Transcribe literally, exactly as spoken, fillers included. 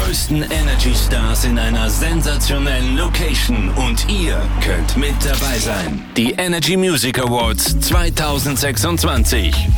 größten Energy Stars in einer sensationellen Location und ihr könnt mit dabei sein. Die Energy Music Awards zwanzig sechsundzwanzig